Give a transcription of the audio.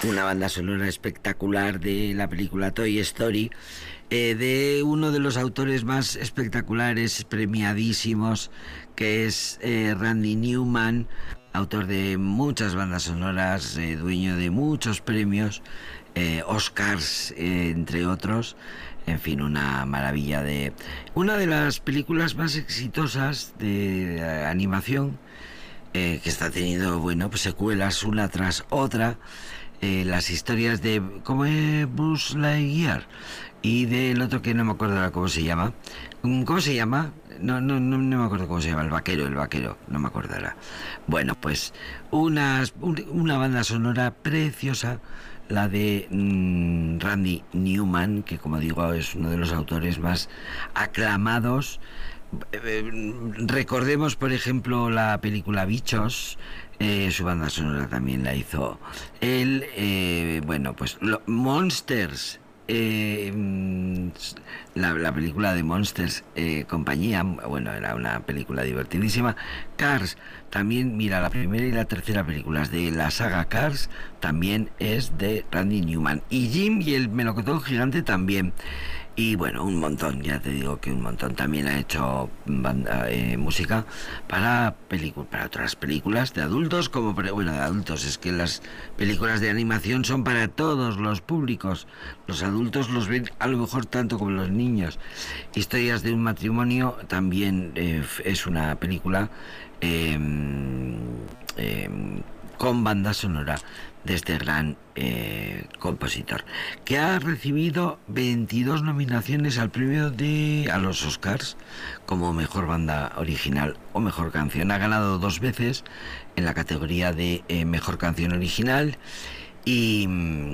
una banda sonora espectacular de la película Toy Story, de uno de los autores más espectaculares, premiadísimos, que es Randy Newman, autor de muchas bandas sonoras, dueño de muchos premios, Oscars, entre otros. En fin, una maravilla de... Una de las películas más exitosas de animación, que está teniendo, bueno, pues secuelas una tras otra. Las historias de... ¿Cómo es Buzz Lightyear? Y del otro que no me acuerdo ahora cómo se llama. ¿Cómo se llama? No me acuerdo cómo se llama. El vaquero, no me acuerdo ahora. Bueno, pues una banda sonora preciosa, la de Randy Newman, que como digo es uno de los autores más aclamados. Recordemos, por ejemplo, la película Bichos. Su banda sonora también la hizo él. Bueno, pues Monsters, la película de Monsters, compañía, bueno, era una película divertidísima. Cars, también, mira, la primera y la tercera películas de la saga Cars también es de Randy Newman. Y Jim y el melocotón gigante también. Y bueno, un montón, ya te digo que un montón. También ha hecho música para otras películas de adultos, bueno, de adultos, es que las películas de animación son para todos los públicos. Los adultos los ven a lo mejor tanto como los niños. Historias de un matrimonio también es una película con banda sonora de este gran compositor, que ha recibido 22 nominaciones al premio a los Oscars como mejor banda original o mejor canción. Ha ganado 2 veces en la categoría de mejor canción original y